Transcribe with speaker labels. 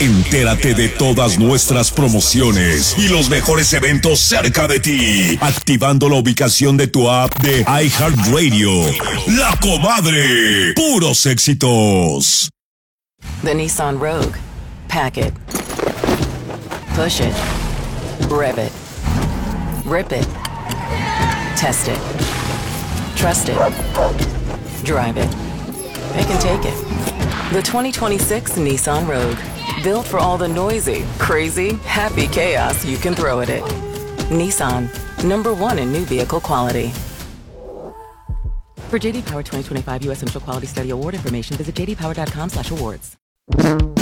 Speaker 1: Entérate de todas nuestras promociones y los mejores eventos cerca de ti, activando la ubicación de tu app de iHeartRadio. La Comadre, puros éxitos.
Speaker 2: The Nissan Rogue. Pack it. Push it. Rev it. Rip it. Test it. Trust it. Drive it. It can take it. The 2026 Nissan Rogue. Built for all the noisy, crazy, happy chaos you can throw at it. Nissan. #1 in new vehicle quality. For JD Power 2025 U.S. Initial Quality Study Award information, visit jdpower.com/awards.